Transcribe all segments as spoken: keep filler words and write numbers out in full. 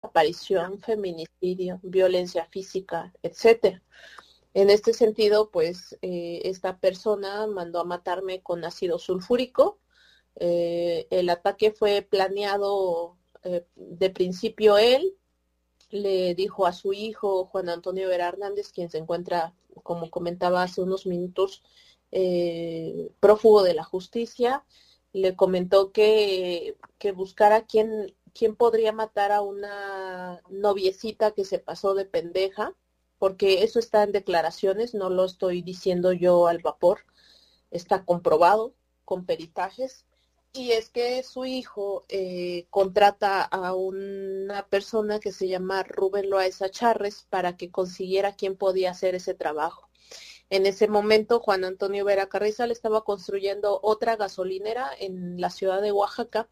desaparición, feminicidio, violencia física, etcétera. En este sentido, pues eh, esta persona mandó a matarme con ácido sulfúrico. Eh, el ataque fue planeado eh, de principio él, le dijo a su hijo Juan Antonio Vera Hernández, quien se encuentra, como comentaba hace unos minutos, eh, prófugo de la justicia, le comentó que, que buscara quién, quién podría matar a una noviecita que se pasó de pendeja, porque eso está en declaraciones, no lo estoy diciendo yo al vapor, está comprobado con peritajes. Y es que su hijo eh, contrata a una persona que se llama Rubén Loaiza Charres para que consiguiera quién podía hacer ese trabajo. En ese momento, Juan Antonio Vera Carrizal estaba construyendo otra gasolinera en la ciudad de Oaxaca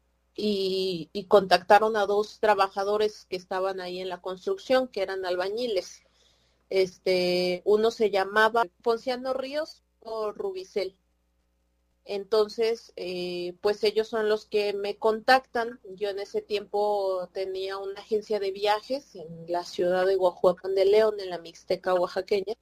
y, y contactaron a dos trabajadores que estaban ahí en la construcción, que eran albañiles. Este, uno se llamaba Ponciano Ríos o Rubicel. Entonces, eh, pues ellos son los que me contactan. Yo en ese tiempo tenía una agencia de viajes en la ciudad de Guajuapan de León, en la Mixteca oaxaqueña,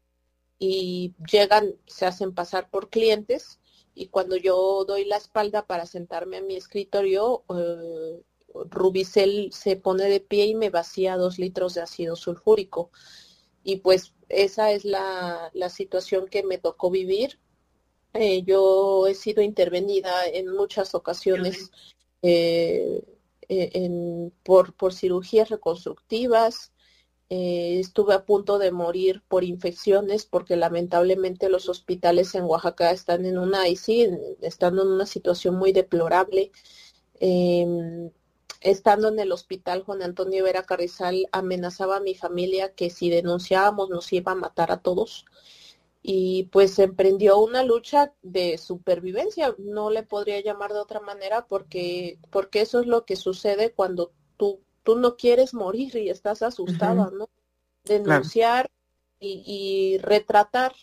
y llegan, se hacen pasar por clientes, y cuando yo doy la espalda para sentarme a mi escritorio, eh, Rubicel se pone de pie y me vacía dos litros de ácido sulfúrico. Y pues esa es la, la situación que me tocó vivir. Eh, yo he sido intervenida en muchas ocasiones eh, en, por, por cirugías reconstructivas. Eh, estuve a punto de morir por infecciones porque lamentablemente los hospitales en Oaxaca están en una, y sí, están en una situación muy deplorable. Eh, estando en el hospital, Juan Antonio Vera Carrizal amenazaba a mi familia que si denunciábamos nos iba a matar a todos. Y pues emprendió una lucha de supervivencia, no le podría llamar de otra manera, porque, porque eso es lo que sucede cuando tú, tú no quieres morir y estás asustada, Ujú, ¿no? claro. Denunciar y, y retratar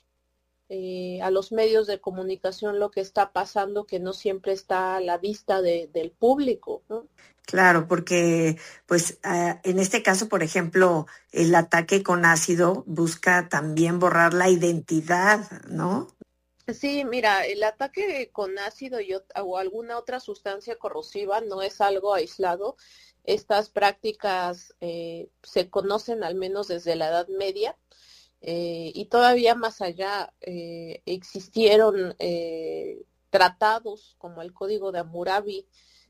eh, a los medios de comunicación lo que está pasando, que no siempre está a la vista de, del público, ¿no? Claro, porque pues ah, en este caso, por ejemplo, el ataque con ácido busca también borrar la identidad, ¿no? Sí, mira, el ataque con ácido y, ot- o alguna otra sustancia corrosiva no es algo aislado. Estas prácticas eh, se conocen al menos desde la Edad Media, eh, y todavía más allá eh, existieron eh, tratados como el Código de Hammurabi,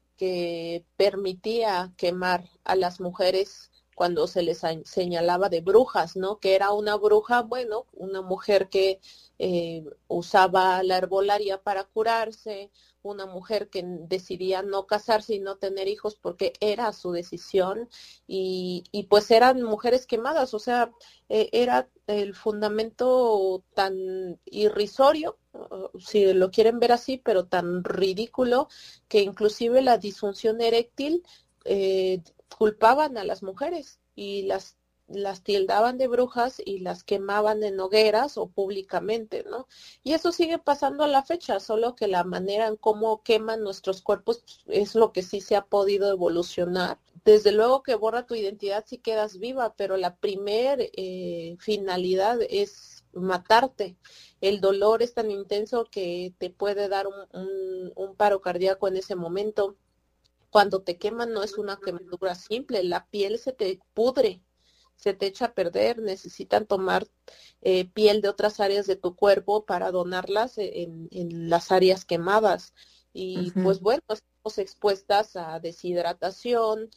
que permitía quemar a las mujeres cuando se les señalaba de brujas, ¿no? Que era una bruja, bueno, una mujer que eh, usaba la herbolaria para curarse, una mujer que decidía no casarse y no tener hijos porque era su decisión, y, y pues eran mujeres quemadas, o sea, eh, era el fundamento tan irrisorio, uh, si lo quieren ver así, pero tan ridículo, que inclusive la disfunción eréctil eh, culpaban a las mujeres y las las tildaban de brujas y las quemaban en hogueras o públicamente, ¿no? Y eso sigue pasando a la fecha, solo que la manera en cómo queman nuestros cuerpos es lo que sí se ha podido evolucionar. Desde luego que borra tu identidad si quedas viva, pero la primer eh, finalidad es matarte. El dolor es tan intenso que te puede dar un, un, un paro cardíaco en ese momento. Cuando te queman no es una quemadura simple, la piel se te pudre, se te echa a perder, necesitan tomar eh, piel de otras áreas de tu cuerpo para donarlas en, en las áreas quemadas. Y Ujú. pues bueno, estamos expuestas a deshidratación.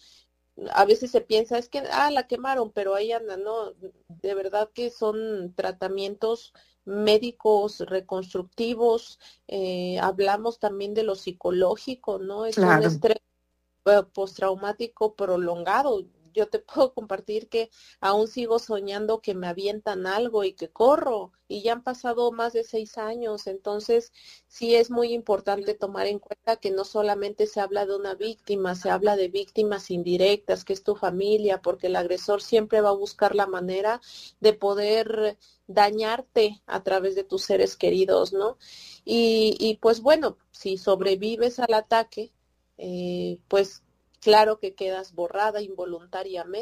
A veces se piensa, es que, ah, la quemaron, pero ahí anda, ¿no? De verdad que son tratamientos médicos reconstructivos. Eh, hablamos también de lo psicológico, ¿no? Es un Claro. estrés eh, postraumático prolongado. Yo te puedo compartir que aún sigo soñando que me avientan algo y que corro, y ya han pasado más de seis años. Entonces sí es muy importante tomar en cuenta que no solamente se habla de una víctima, se habla de víctimas indirectas, que es tu familia, porque el agresor siempre va a buscar la manera de poder dañarte a través de tus seres queridos, ¿no? Y, y pues bueno, si sobrevives al ataque, eh, pues claro que quedas borrada involuntariamente.